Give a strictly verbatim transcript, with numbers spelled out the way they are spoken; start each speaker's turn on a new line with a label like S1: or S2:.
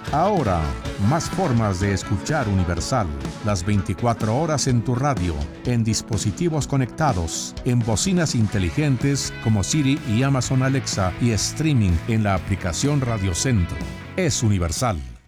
S1: Ahora, más formas de escuchar Universal. Las veinticuatro horas en tu radio, en dispositivos conectados, en bocinas inteligentes como Siri y Amazon Alexa y streaming en la aplicación Radio Centro. Es Universal.